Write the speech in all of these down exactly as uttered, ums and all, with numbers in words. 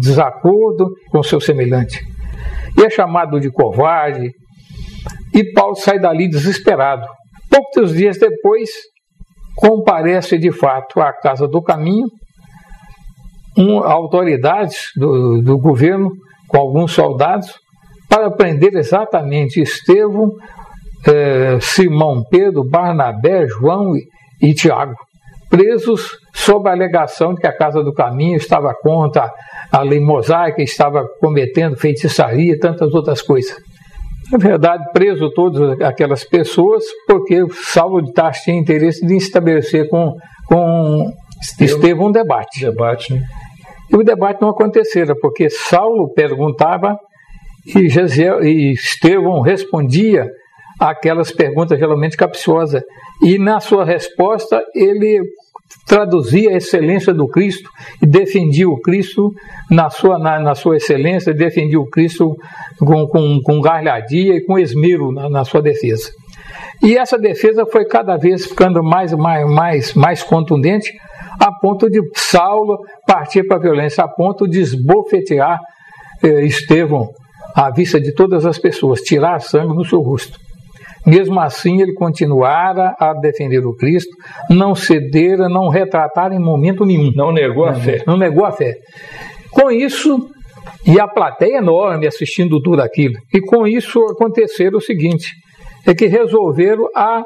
desacordo com seu semelhante. E é chamado de covarde, e Paulo sai dali desesperado. Poucos dias depois, comparece de fato à Casa do Caminho, um, autoridades do, do governo, com alguns soldados, para prender exatamente Estevão, eh, Simão Pedro, Barnabé, João e, e Tiago, presos sob a alegação de que a Casa do Caminho estava contra a lei mosaica, estava cometendo feitiçaria e tantas outras coisas. Na verdade, preso todas aquelas pessoas, porque Saulo de Tarso tinha interesse de estabelecer com, com Estevão, Estevão um debate. debate né? E o debate não acontecera, porque Saulo perguntava e, Gesiel, e Estevão respondia aquelas perguntas geralmente capciosas. E na sua resposta ele traduzia a excelência do Cristo e defendia o Cristo na sua, na, na sua excelência, defendia o Cristo com, com, com gargalhadia e com esmero na, na sua defesa. E essa defesa foi cada vez ficando mais, mais, mais, mais contundente, a ponto de Saulo partir para a violência, a ponto de esbofetear eh, Estevão à vista de todas as pessoas, tirar sangue no seu rosto. Mesmo assim, ele continuara a defender o Cristo, não cedera, não retratara em momento nenhum. Não negou a fé. Não negou a fé. Com isso, e a plateia enorme assistindo tudo aquilo, e com isso aconteceu o seguinte, é que resolveram a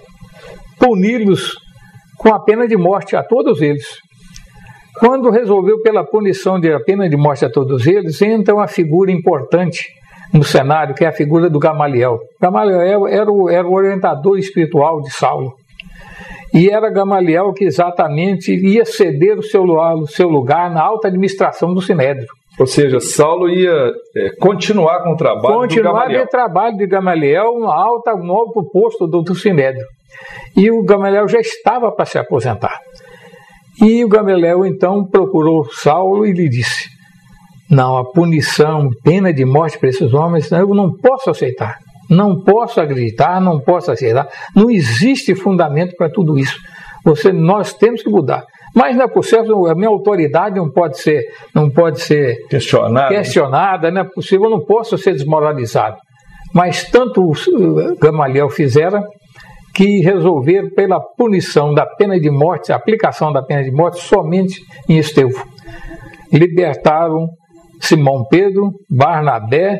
puni-los com a pena de morte a todos eles. Quando resolveu pela punição de a pena de morte a todos eles, entra uma figura importante no cenário, que é a figura do Gamaliel. Gamaliel era o, era o orientador espiritual de Saulo. E era Gamaliel que exatamente ia ceder o seu, o seu lugar na alta administração do Sinédrio. Ou seja, Saulo ia é, continuar com o trabalho continuar do Gamaliel. Continuar com o trabalho de Gamaliel no alto, no alto posto do, do Sinédrio. E o Gamaliel já estava para se aposentar. E o Gamaliel então procurou Saulo e lhe disse: não, a punição, pena de morte para esses homens, eu não posso aceitar. Não posso acreditar, não posso aceitar. Não existe fundamento para tudo isso. Você, nós temos que mudar. Mas não é possível, a minha autoridade não pode ser, não pode ser questionada, questionada, não é possível, eu não posso ser desmoralizado. Mas tanto o Gamaliel fizera que resolveram pela punição da pena de morte, a aplicação da pena de morte somente em Estevão. Libertaram Simão Pedro, Barnabé,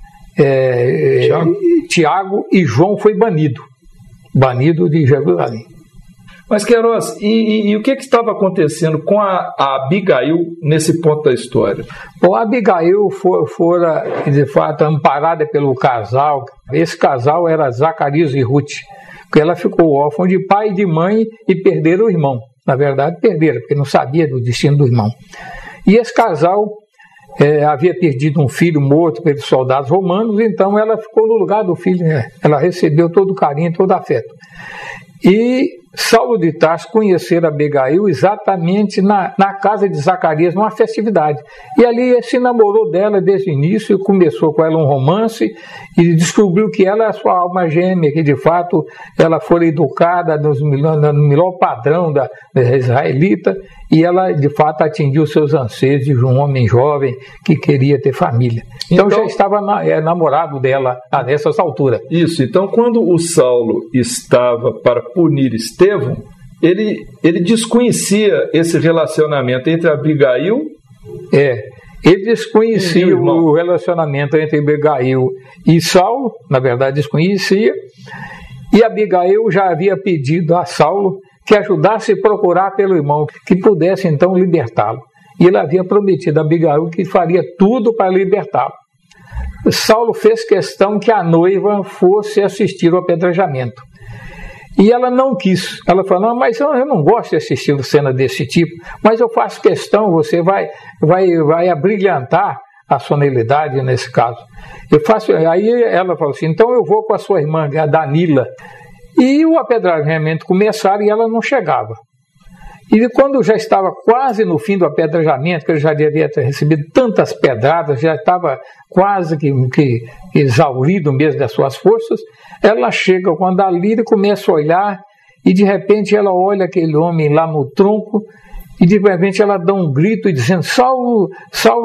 é, Tiago. Tiago e João foi banido. Banido de Jerusalém. Mas, Queiroz, e, e, e o que, que estava acontecendo com a, a Abigail nesse ponto da história? Bom, a Abigail for, fora, de fato, amparada pelo casal. Esse casal era Zacarias e Ruth, porque ela ficou órfã de pai e de mãe e perderam o irmão. Na verdade, perderam, porque não sabia do destino do irmão. E esse casal É, havia perdido um filho morto pelos soldados romanos, então ela ficou no lugar do filho, né? Ela recebeu todo o carinho, todo o afeto. E Saulo de Tarso conhecera Abigail exatamente na, na casa de Zacarias, numa festividade. E ali ele se namorou dela desde o início, começou com ela um romance e descobriu que ela é a sua alma gêmea, que de fato ela foi educada no melhor padrão da, da israelita, e ela de fato atingiu seus anseios de um homem jovem que queria ter família. Então, então já estava na, é, namorado dela a nessas alturas. Isso, então quando o Saulo estava para punir Estevão, ele, ele desconhecia esse relacionamento entre Abigail... É, ele desconhecia o relacionamento entre Abigail e Saulo, na verdade desconhecia, e Abigail já havia pedido a Saulo que ajudasse a procurar pelo irmão, que pudesse então libertá-lo. E ele havia prometido a Abigail que faria tudo para libertá-lo. Saulo fez questão que a noiva fosse assistir ao apedrejamento. E ela não quis. Ela falou: não, mas eu, eu não gosto de assistir cena desse tipo, mas eu faço questão, você vai, vai, vai abrilhantar a solenidade nesse caso. Eu faço. Aí ela falou assim: então eu vou com a sua irmã, a Danila. E o apedrejamento começaram e ela não chegava. E quando já estava quase no fim do apedrejamento, que ele já devia ter recebido tantas pedradas, já estava quase que, que exaurido mesmo das suas forças, ela chega com a Dalila e começa a olhar, e de repente ela olha aquele homem lá no tronco, e de repente ela dá um grito e dizendo: Saulo, Saulo,